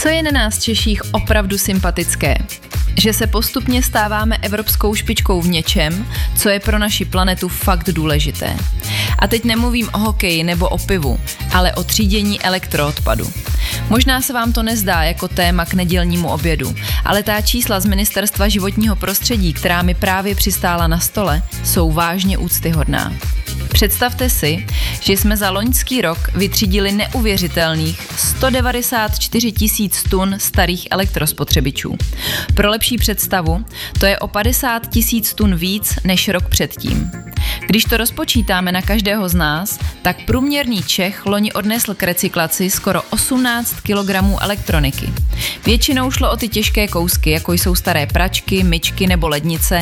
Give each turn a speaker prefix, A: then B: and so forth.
A: Co je na nás Češích opravdu sympatické? Že se postupně stáváme evropskou špičkou v něčem, co je pro naši planetu fakt důležité. A teď nemluvím o hokeji nebo o pivu, ale o třídění elektroodpadu. Možná se vám to nezdá jako téma k nedělnímu obědu, ale ta čísla z Ministerstva životního prostředí, která mi právě přistála na stole, jsou vážně úctyhodná. Představte si, že jsme za loňský rok vytřídili neuvěřitelných 194 000 tun starých elektrospotřebičů. Pro lepší představu, to je o 50 000 tun víc než rok předtím. Když to rozpočítáme na každého z nás, tak průměrný Čech loni odnesl k recyklaci skoro 18 kg elektroniky. Většinou šlo o ty těžké kousky, jako jsou staré pračky, myčky nebo lednice,